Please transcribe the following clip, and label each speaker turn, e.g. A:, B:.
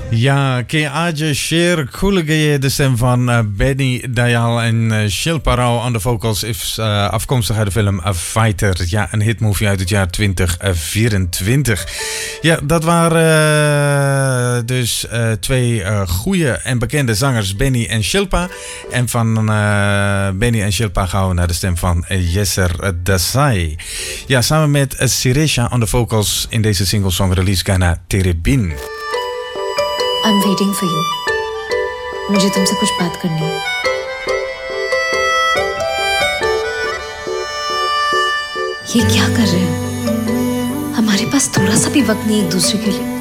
A: Ja, आज शेर खुल गए, de stem van Benny Dayal en Shilpa Rao aan de vocals is afkomstig uit de film A Fighter. Ja, een hitmovie uit het jaar 2024. Ja, dat waren dus twee goede en bekende zangers, Benny en Shilpa. En van Benny en Shilpa gaan we naar de stem van Yesser Desai. Ja, samen met Siresha aan de vocals in deze single-song release Ghana Terebin.
B: I'm waiting for you. मुझे तुमसे कुछ बात करनी है. ये क्या कर रहे हो? हमारे पास थोड़ा सा भी वक्त नहीं एक दूसरे के लिए.